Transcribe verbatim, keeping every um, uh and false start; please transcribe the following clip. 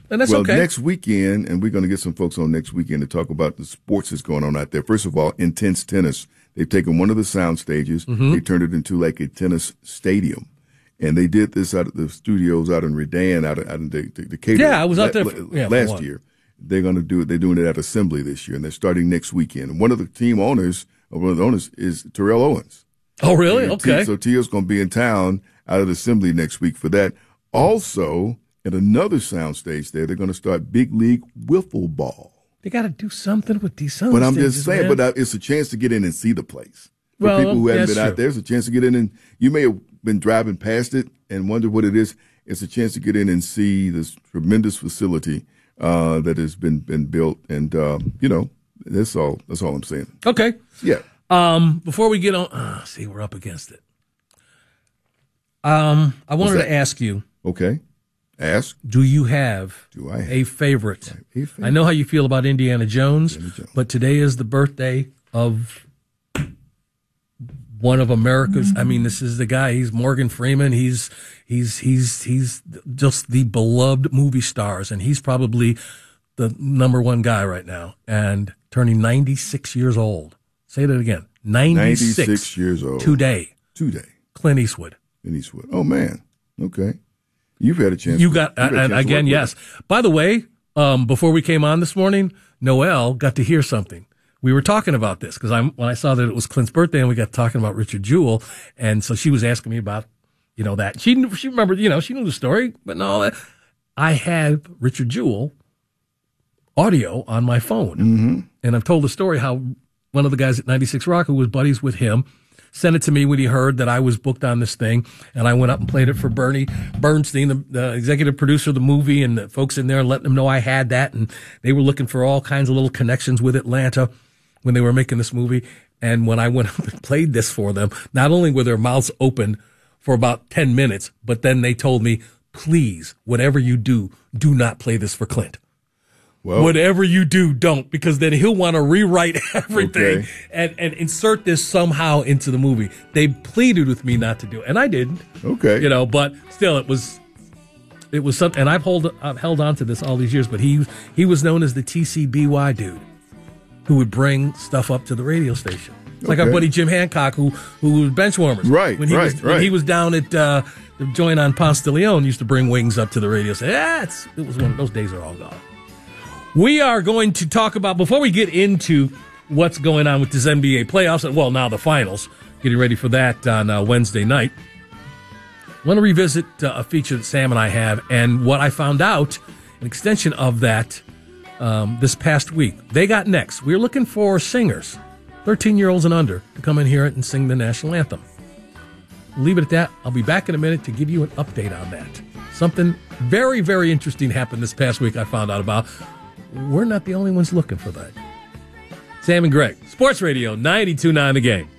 And that's well, okay. Next weekend, and we're going to get some folks on next weekend to talk about the sports that's going on out there. First of all, Intense Tennis. They've taken one of the sound stages. Mm-hmm. They turned it into like a tennis stadium. And they did this out of the studios out in Redan, out of, out in the, the, Decatur. Yeah, I was out there for, yeah, last year. They're going to do it. They're doing it at Assembly this year, and they're starting next weekend. And one of the team owners, or one of the owners, is Terrell Owens. Oh, really? And okay. T, so Tio's going to be in town out of Assembly next week for that. Also, at another soundstage there, they're going to start Big League Wiffle Ball. They got to do something with these sound But I'm stages, just saying, man. but it's a chance to get in and see the place. For well, people who haven't been true. out there, it's a chance to get in, and you may have been driving past it and wonder what it is. It's a chance to get in and see this tremendous facility uh, that has been been built, and uh, you know, that's all. That's all I'm saying. Okay. Yeah. Um, before we get on, uh, see, we're up against it. Um, I wanted to ask you. Okay. Ask. Do you have, do I have a, favorite? I, a favorite? I know how you feel about Indiana Jones, Indiana Jones, but today is the birthday of one of America's. I mean, this is the guy. He's Morgan Freeman. He's he's he's he's just the beloved movie stars, and he's probably the number one guy right now. And turning ninety-six years old. Say that again. ninety-six, ninety-six years old today. Today. Clint Eastwood. Clint Eastwood. Oh man. Okay. You've had a chance. You to, got uh, and again, yes. By the way, um, before we came on this morning, Noelle got to hear something. We were talking about this because I'm when I saw that it was Clint's birthday, and we got talking about Richard Jewell, and so she was asking me about, you know, that she knew, she remembered, you know, she knew the story, but no, I had Richard Jewell audio on my phone, mm-hmm. and I've told the story how one of the guys at ninety-six Rock who was buddies with him sent it to me when he heard that I was booked on this thing, and I went up and played it for Bernie Bernstein, the, the executive producer of the movie, and the folks in there, and letting them know I had that, and they were looking for all kinds of little connections with Atlanta when they were making this movie. And when I went up and played this for them, not only were their mouths open for about ten minutes, but then they told me, please, whatever you do, do not play this for Clint. Well, whatever you do, don't, because then he'll want to rewrite everything okay. and, and insert this somehow into the movie. They pleaded with me not to do it, and I didn't. Okay. You know, but still, it was it was something, and I've hold I've held on to this all these years. But he he was known as the T C B Y dude, who would bring stuff up to the radio station. It's like okay. our buddy Jim Hancock, who who was Benchwarmers. Right, when he right, was, right. When he was down at uh, the joint on Ponce de Leon, used to bring wings up to the radio. Say, yeah, it's, it was one of those days are all gone. We are going to talk about, before we get into what's going on with this N B A playoffs, and well, now the finals, getting ready for that on uh, Wednesday night, I want to revisit uh, a feature that Sam and I have, and what I found out, an extension of that um, this past week. They got next. We were looking for singers, thirteen-year-olds and under, to come in here and sing the national anthem. Leave it at that. I'll be back in a minute to give you an update on that. Something very, very interesting happened this past week I found out about. We're not the only ones looking for that. Sam and Greg, Sports Radio ninety-two point nine The Game.